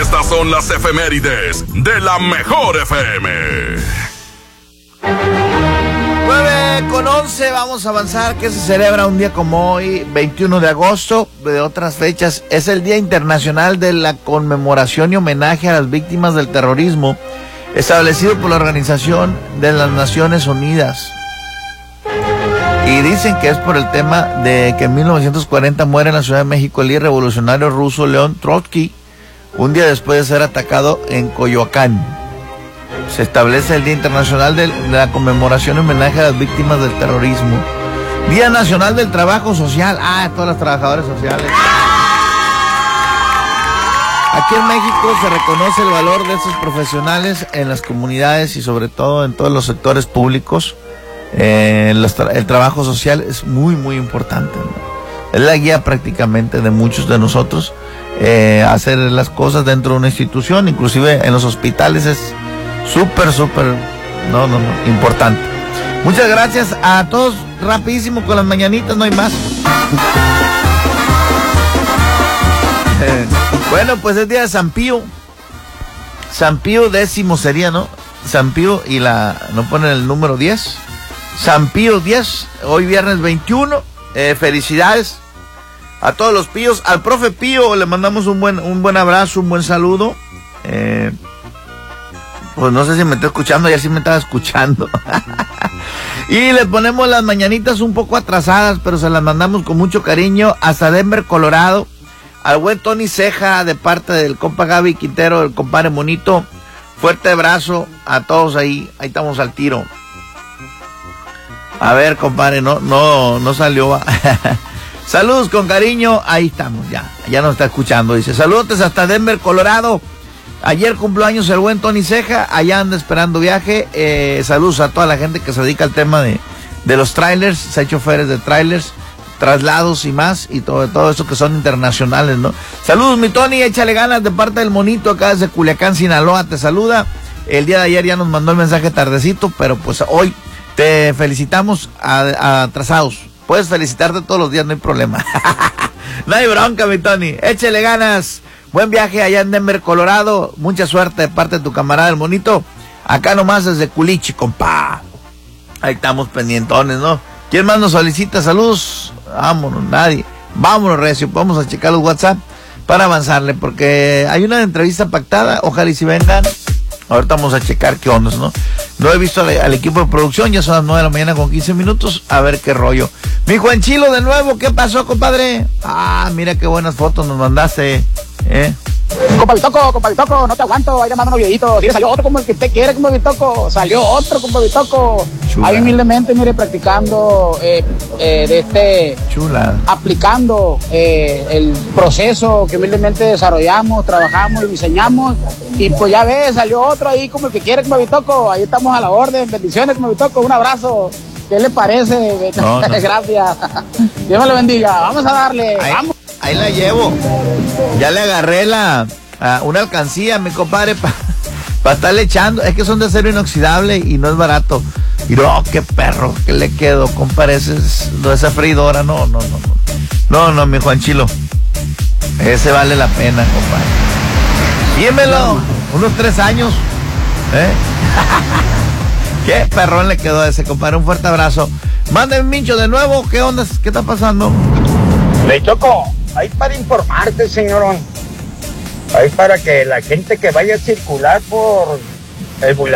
Estas son las efemérides de la Mejor FM. 9:11, vamos a avanzar. ¿Qué se celebra un día como hoy, 21 de agosto? De otras fechas, es el Día Internacional de la Conmemoración y Homenaje a las Víctimas del Terrorismo, establecido por la Organización de las Naciones Unidas. Y dicen que es por el tema de que en 1940 muere en la Ciudad de México el líder revolucionario ruso León Trotsky, un día después de ser atacado en Coyoacán. Se establece el Día Internacional de la Conmemoración y Homenaje a las Víctimas del Terrorismo. Día Nacional del Trabajo Social. Todos los trabajadores sociales. Aquí en México se reconoce el valor de estos profesionales en las comunidades y sobre todo en todos los sectores públicos. El trabajo social es muy, muy importante, ¿no? Es la guía prácticamente de muchos de nosotros. Hacer las cosas dentro de una institución, inclusive en los hospitales, es súper importante. Muchas gracias a todos. Rapidísimo con las mañanitas, no hay más. Bueno, pues es día de San Pío. San Pío X sería, ¿no? San Pío y no ponen el número 10. San Pío 10, hoy viernes 21. Felicidades a todos los píos. Al profe Pío le mandamos un buen abrazo, un buen saludo. Pues no sé si me está escuchando, ya sí me estaba escuchando. Y le ponemos las mañanitas un poco atrasadas, pero se las mandamos con mucho cariño hasta Denver, Colorado. Al buen Tony Ceja, de parte del compa Gaby Quintero, del compadre Monito. Fuerte abrazo a todos ahí estamos al tiro. A ver, compadre, no salió. Saludos con cariño, ahí estamos, ya nos está escuchando. Dice, saludos hasta Denver, Colorado. Ayer cumplió años el buen Tony Ceja, allá anda esperando viaje. Saludos a toda la gente que se dedica al tema de los trailers, seis choferes de trailers, traslados y más, y todo eso que son internacionales, ¿no? Saludos, mi Tony, échale ganas de parte del Monito, acá desde Culiacán, Sinaloa, te saluda. El día de ayer ya nos mandó el mensaje tardecito, pero pues hoy te felicitamos atrasados. Puedes felicitarte todos los días, no hay problema. No hay bronca, mi Tony, échale ganas. Buen viaje allá en Denver, Colorado. Mucha suerte de parte de tu camarada el Monito. Acá nomás desde Culichi, compa. Ahí estamos pendientones, ¿no? ¿Quién más nos solicita saludos? Vámonos, nadie. Vámonos, recio. Vamos a checar los WhatsApp para avanzarle, porque hay una entrevista pactada. Ojalá y si vengan. Ahorita vamos a checar qué ondas, ¿no? No he visto al equipo de producción. Ya son las 9 de la mañana con 15 minutos. A ver qué rollo. Mi Juanchilo de nuevo. ¿Qué pasó, compadre? Mira qué buenas fotos nos mandaste. Compa Bitoco, no te aguanto, ahí le mando unos videitos. Si le salió otro como el que usted quiere, compa Bitoco. Salió otro, compa Bitoco. Ahí humildemente, mire, practicando, Chula. aplicando el proceso que humildemente desarrollamos, trabajamos y diseñamos. Y pues ya ves, salió otro ahí como el que quiere, compa Bitoco. Ahí estamos a la orden. Bendiciones, compa Bitoco. Un abrazo. ¿Qué le parece? No. Gracias. Dios me lo bendiga. Vamos a darle. Vamos. Ahí la llevo. Ya le agarré una alcancía, mi compadre, para estarle echando. Es que son de acero inoxidable y no es barato. Y qué perro que le quedó, compadre. Esa freidora, no, mi Juanchilo. Ese vale la pena, compadre. Dímelo, unos 3 años. Qué perrón le quedó a ese, compadre. Un fuerte abrazo. Mándeme, Mincho, de nuevo. ¿Qué onda? ¿Qué está pasando? Le Choco, ahí para informarte, señorón. Ahí para que la gente que vaya a circular por el